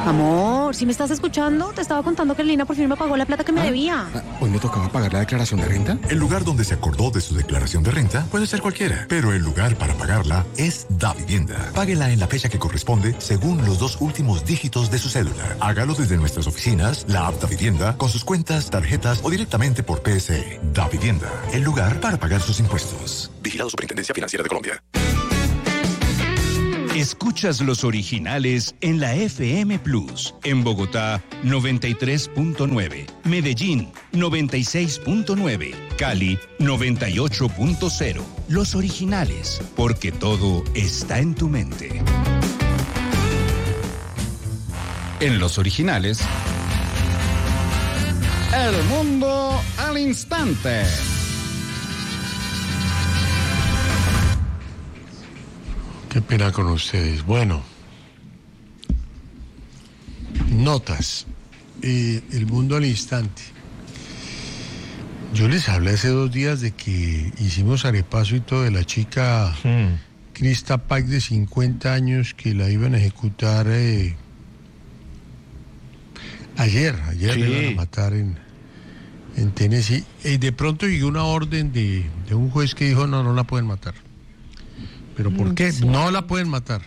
Amor, ¿sí me estás escuchando? Te estaba contando que Lina por fin me pagó la plata que me debía. ¿Hoy me tocaba pagar la declaración de renta? El lugar donde se acordó de su declaración de renta puede ser cualquiera, pero el lugar para pagarla es Davivienda. Páguela en la fecha que corresponde según los 2 últimos dígitos de su cédula. Hágalo desde nuestras oficinas, la app Davivienda, con sus cuentas, tarjetas o directamente por PSE. Davivienda, el lugar para pagar sus impuestos. Vigilado Superintendencia Financiera de Colombia. Escuchas los originales en la FM Plus. En Bogotá, 93.9. Medellín, 96.9. Cali, 98.0. Los originales, porque todo está en tu mente. En los originales, El mundo al instante. Qué pena con ustedes. Bueno, notas. El mundo al instante. Yo les hablé hace 2 días de que hicimos arepaso y todo de la chica Krista Paik de 50 años que la iban a ejecutar ayer sí. La iban a matar en Tennessee. Y de pronto llegó una orden de un juez que dijo no la pueden matar. ¿Pero por qué? No la pueden matar.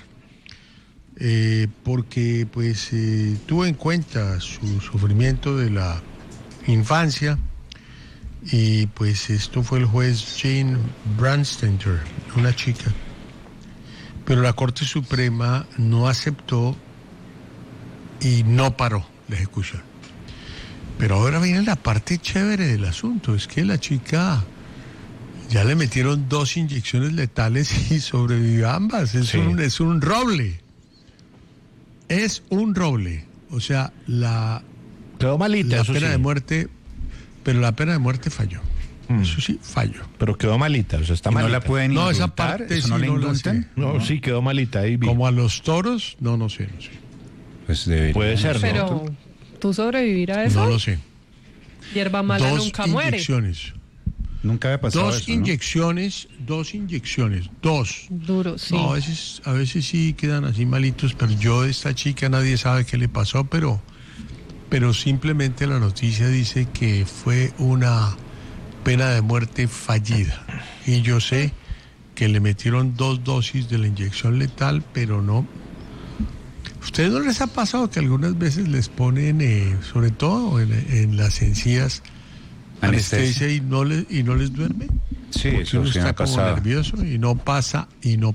Porque pues tuvo en cuenta su sufrimiento de la infancia y pues esto fue el juez Jane Branstenter, una chica. Pero la Corte Suprema no aceptó y no paró la ejecución. Pero ahora viene la parte chévere del asunto, es que la chica ya le metieron 2 inyecciones letales y sobrevivió ambas. Es un roble. Es un roble. O sea, quedó malita, la pena de muerte, pero la pena de muerte falló. Eso sí, falló. Pero quedó malita, o sea, está malita. ¿No la pueden indultar? Esa parte ¿Eso sí no la indultan? No, sí, quedó malita. Ahí vi. Como a los toros, no sé. Pues debería. Puede ser, ¿no? Pero, ¿tú sobrevivirás a eso? No lo sé. Hierba mala nunca muere. 2 inyecciones. Nunca había pasado 2 eso, inyecciones, ¿no? 2 inyecciones, 2. Duro, sí. No, a veces sí quedan así malitos, pero yo de esta chica nadie sabe qué le pasó, pero simplemente la noticia dice que fue una pena de muerte fallida. Y yo sé que le metieron 2 dosis de la inyección letal, pero no. ¿Ustedes no les ha pasado que algunas veces les ponen, sobre todo en las encías, anestesia y no les duerme? Sí, porque eso uno sí me está ha como pasado. nervioso y no pasa.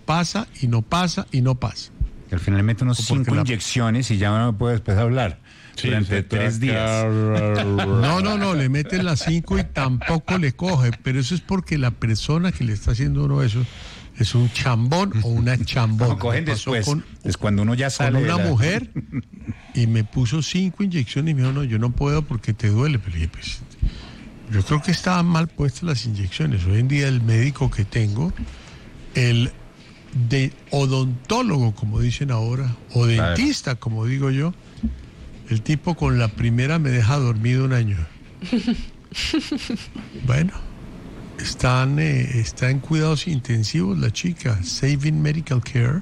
Que al final mete unos O porque 5 inyecciones y ya no puede después hablar. Sí, durante 3 días. No, le meten las 5 y tampoco le coge, pero eso es porque la persona que le está haciendo uno eso es un chambón o una chambón. No, cogen después, es cuando uno ya sale con una de la... mujer y me puso 5 inyecciones y me dijo, no, yo no puedo porque te duele. Pero dije, pues, yo creo que estaban mal puestas las inyecciones. Hoy en día el médico que tengo, el de odontólogo, como dicen ahora, o dentista, como digo yo, el tipo con la primera me deja dormido 1 año. Bueno, está en cuidados intensivos la chica, Saving Medical Care.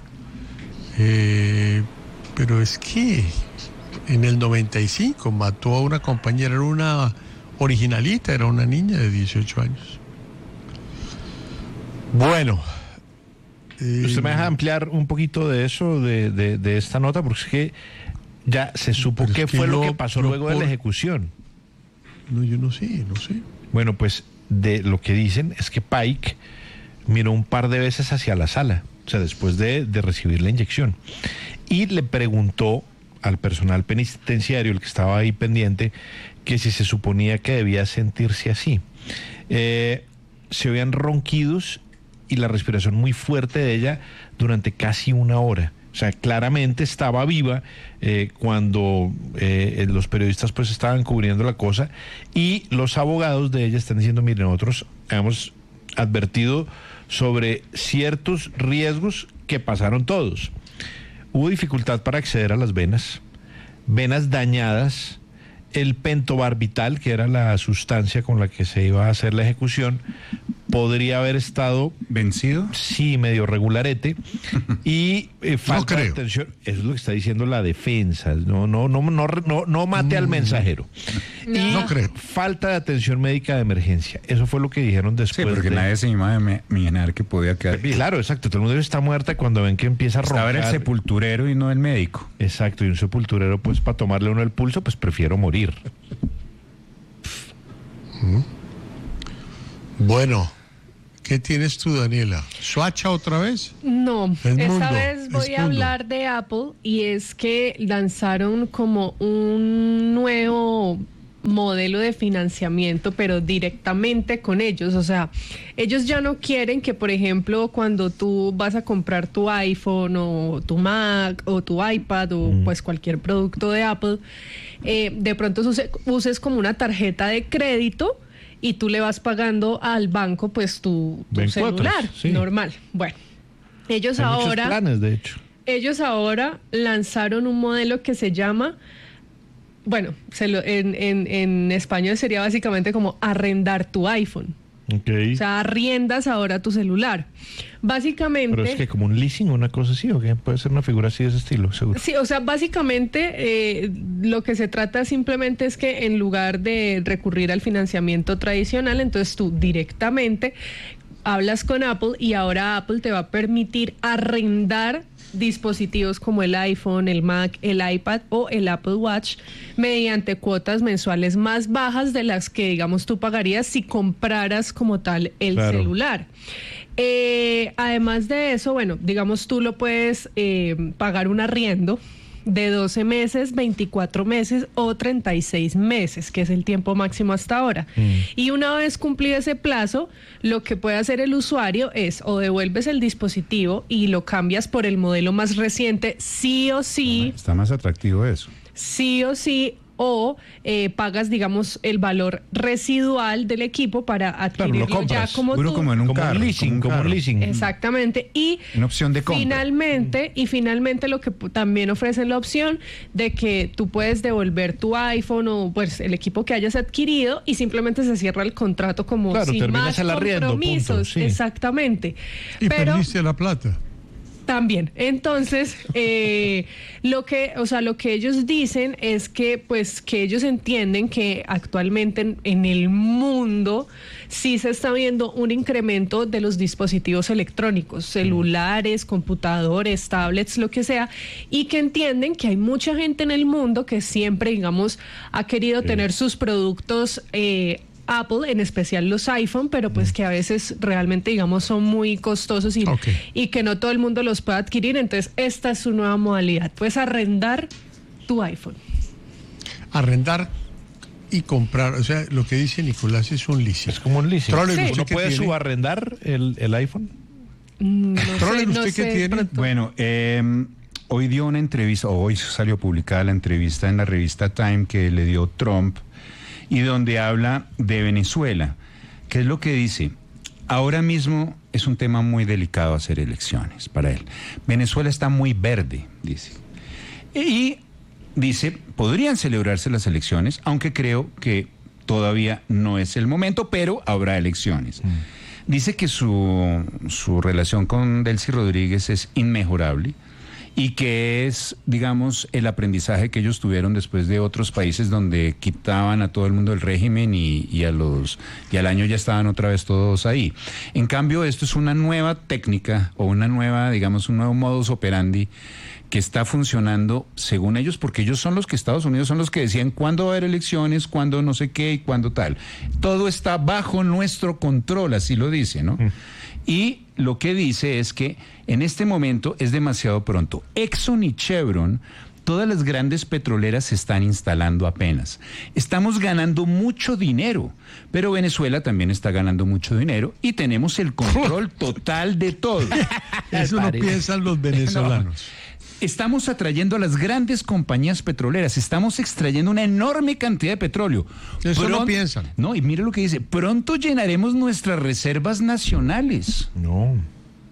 Pero es que en el 95 mató a una compañera, era una originalita, era una niña de 18 años. Bueno. ¿Usted me deja ampliar un poquito de eso, de esta nota? Porque es que ya se supo qué fue lo que pasó luego de la ejecución. No, yo no sé. Bueno, pues de lo que dicen es que Paik miró un par de veces hacia la sala, o sea, después de recibir la inyección, y le preguntó al personal penitenciario, el que estaba ahí pendiente, que si se suponía que debía sentirse así. Se oían ronquidos y la respiración muy fuerte de ella durante casi 1 hora. O sea, claramente estaba viva cuando los periodistas pues estaban cubriendo la cosa, y los abogados de ella están diciendo, miren, nosotros hemos advertido sobre ciertos riesgos que pasaron todos. Hubo dificultad para acceder a las venas dañadas, el pentobarbital, que era la sustancia con la que se iba a hacer la ejecución, podría haber estado ¿Vencido? sí medio regularete y falta de creo. atención. Eso es lo que está diciendo la defensa. No mate al mensajero. Y No creo. falta de atención médica de emergencia. Eso fue lo que dijeron Sí, después. porque nadie se iba a imaginar que podía quedar vivo. Claro, exacto. Todo el mundo está muerta cuando ven que empieza a Estaba roncar. el sepulturero y no el médico. Exacto, y un sepulturero, pues para tomarle uno el pulso, pues prefiero morir. Bueno, ¿qué tienes tú, Daniela? ¿Suacha otra vez? No, El esta mundo, vez voy es a mundo. hablar de Apple y es que lanzaron como un nuevo modelo de financiamiento, pero directamente con ellos. O sea, ellos ya no quieren que, por ejemplo, cuando tú vas a comprar tu iPhone o tu Mac o tu iPad o pues cualquier producto de Apple, de pronto uses como una tarjeta de crédito y tú le vas pagando al banco pues tu Ven celular cuotas, sí. normal. Bueno, ellos Hay muchos ahora... planes, de hecho. Ellos ahora lanzaron un modelo que se llama, bueno, en español sería básicamente como arrendar tu iPhone. Okay. O sea, arriendas ahora tu celular. Básicamente... Pero es que como un leasing o una cosa así, o que puede ser una figura así de ese estilo, seguro. Sí, o sea, básicamente lo que se trata simplemente es que en lugar de recurrir al financiamiento tradicional, entonces tú directamente hablas con Apple y ahora Apple te va a permitir arrendar dispositivos como el iPhone, el Mac, el iPad o el Apple Watch mediante cuotas mensuales más bajas de las que, digamos, tú pagarías si compraras como tal el Claro. celular. Además de eso, bueno, digamos, tú lo puedes pagar un arriendo de 12 meses, 24 meses o 36 meses, que es el tiempo máximo hasta ahora. Y una vez cumplido ese plazo, lo que puede hacer el usuario es o devuelves el dispositivo y lo cambias por el modelo más reciente, sí o sí, Está más atractivo eso. sí o sí, o pagas, digamos, el valor residual del equipo para adquirirlo ya compras. como Puro tú. como en un Como carro. un leasing, como carro. un leasing. Exactamente. Y Una opción de compra. finalmente lo que también ofrecen la opción de que tú puedes devolver tu iPhone o pues el equipo que hayas adquirido y simplemente se cierra el contrato como Claro, sin terminas más el arriendo, compromisos. punto, sí. Exactamente. Y Pero perdiste la plata. también. Entonces, lo que ellos dicen es que, pues, que ellos entienden que actualmente en el mundo sí se está viendo un incremento de los dispositivos electrónicos, celulares, computadores, tablets, lo que sea, y que entienden que hay mucha gente en el mundo que siempre, digamos, ha querido tener sus productos Apple, en especial los iPhone, pero pues que a veces realmente, digamos, son muy costosos y que no todo el mundo los puede adquirir. Entonces, esta es su nueva modalidad. Puedes arrendar tu iPhone. Arrendar y comprar. O sea, lo que dice Nicolás es un leasing. Es como un leasing. Troller, Sí. ¿usted ¿Uno qué puede tiene? subarrendar el iPhone? No Troller, sé, no ¿usted qué sé, tiene? pronto. Bueno, hoy dio una entrevista, o hoy salió publicada la entrevista en la revista Time que le dio Trump y donde habla de Venezuela. ¿Qué es lo que dice? Ahora mismo es un tema muy delicado hacer elecciones para él. Venezuela está muy verde, dice. Y dice, podrían celebrarse las elecciones, aunque creo que todavía no es el momento, pero habrá elecciones. Dice que su relación con Delcy Rodríguez es inmejorable y que es, digamos, el aprendizaje que ellos tuvieron después de otros países donde quitaban a todo el mundo el régimen y al año ya estaban otra vez todos ahí. En cambio, esto es una nueva técnica o una nueva, digamos, un nuevo modus operandi que está funcionando según ellos, porque ellos son los que, Estados Unidos son los que decían cuándo va a haber elecciones, cuándo no sé qué y cuándo tal. Todo está bajo nuestro control, así lo dice, ¿no? Y lo que dice es que en este momento es demasiado pronto. Exxon y Chevron, todas las grandes petroleras se están instalando apenas. Estamos ganando mucho dinero, pero Venezuela también está ganando mucho dinero y tenemos el control total de todo. Eso no piensan los venezolanos. Estamos atrayendo a las grandes compañías petroleras, estamos extrayendo una enorme cantidad de petróleo. Eso no piensan. No, y mire lo que dice, pronto llenaremos nuestras reservas nacionales. No.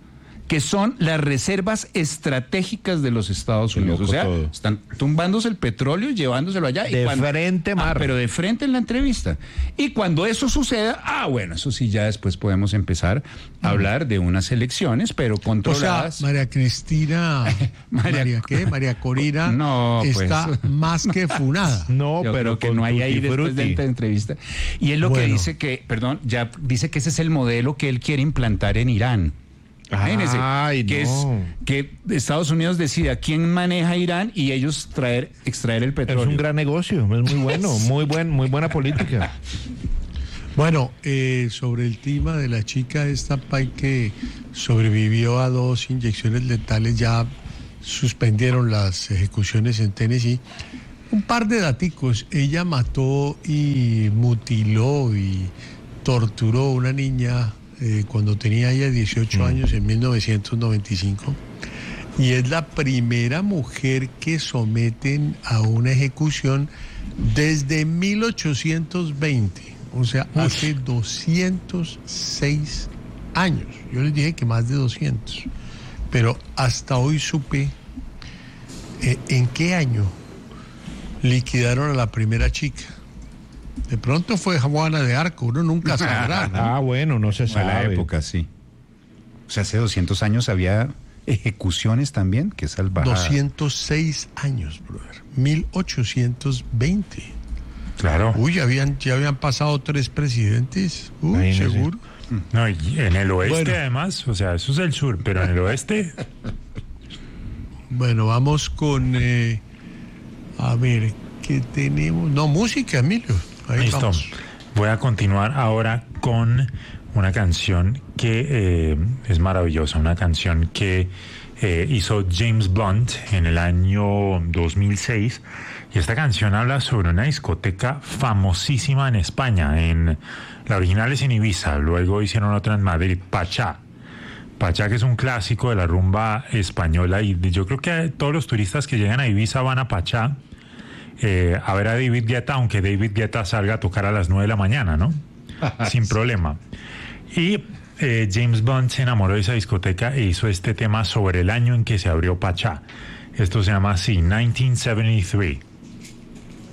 que son las reservas estratégicas de los Estados Unidos. O loco sea, todo. están tumbándose el petróleo y llevándoselo allá. De frente, mar. Pero de frente en la entrevista. Y cuando eso suceda, bueno, eso sí, ya después podemos empezar a hablar de unas elecciones, pero O sea, controladas. María Cristina, María Corina No, pues. está más que funada. No, Yo pero creo que con no hay ahí tutti después de frutti. esta entrevista. Y es lo que Bueno. dice que, perdón, ya dice que ese es el modelo que él quiere implantar en Irán. Imagínense, Ay, que no. es que Estados Unidos decide a quién maneja Irán y ellos extraer el Es petróleo. un gran negocio, es muy bueno, muy buena política. Bueno, sobre el tema de la chica esta Pai que sobrevivió a 2 inyecciones letales, ya suspendieron las ejecuciones en Tennessee. Un par de daticos. Ella mató y mutiló y torturó a una niña cuando tenía ella 18 años en 1995. Y es la primera mujer que someten a una ejecución desde 1820. O sea, hace 206 años. Yo les dije que más de 200. Pero hasta hoy supe en qué año liquidaron a la primera chica. De pronto fue Juana de Arco, uno nunca sabrá, ¿no? Bueno, no se Fue sabe. la época, sí. O sea, hace 200 años había ejecuciones también, que salvajada. 206 años, brother. 1820. Claro. Uy, ya habían pasado 3 presidentes. Uy, Imagínese. seguro. No, y en el oeste Bueno. además, o sea, eso es el sur, pero en el oeste, Bueno, vamos con... a ver, ¿qué tenemos? No, música, Emilio. Ahí listo. vamos. Voy a continuar ahora con una canción que es maravillosa, una canción que hizo James Blunt en el año 2006. Y esta canción habla sobre una discoteca famosísima en España. La original es en Ibiza, luego hicieron otra en Madrid, Pachá. Pachá, que es un clásico de la rumba española, y yo creo que todos los turistas que llegan a Ibiza van a Pachá a ver a David Guetta, aunque David Guetta salga a tocar a las 9 de la mañana, ¿no? Sin problema. Y James Blunt se enamoró de esa discoteca e hizo este tema sobre el año en que se abrió Pachá. Esto se llama así, 1973.